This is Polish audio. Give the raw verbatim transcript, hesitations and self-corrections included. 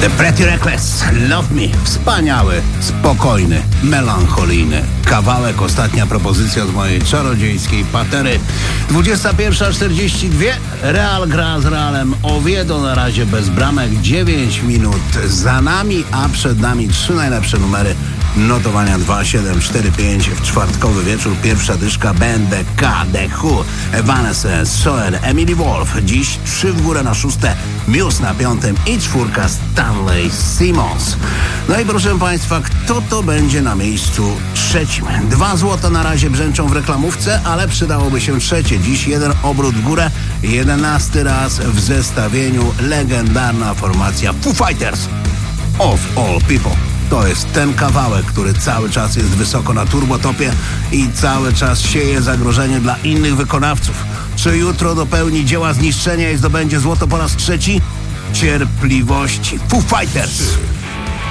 The Pretty Reckless, Love Me. Wspaniały, spokojny, melancholijny kawałek. Ostatnia propozycja z mojej czarodziejskiej patery. dwudziesta pierwsza czterdzieści dwa. Real gra z Realem Oviedo. Na razie bez bramek. dziewięć minut za nami, a przed nami trzy najlepsze numery notowania dwa, siedem, cztery, pięć w czwartkowy wieczór. Pierwsza dyszka Będę K, The Who, Evanescence, Soel, Emily Wolf. Dziś trzy w górę na szóste, Muse na piątym i czwórka Stanley Simons. No i proszę Państwa, kto to będzie na miejscu trzecim? Dwa złota na razie brzęczą w reklamówce, ale przydałoby się trzecie. Dziś jeden obrót w górę, jedenasty raz w zestawieniu legendarna formacja Foo Fighters, Of All People. To jest ten kawałek, który cały czas jest wysoko na turbotopie i cały czas sieje zagrożenie dla innych wykonawców. Czy jutro dopełni dzieła zniszczenia i zdobędzie złoto po raz trzeci? Cierpliwości. Foo Fighters.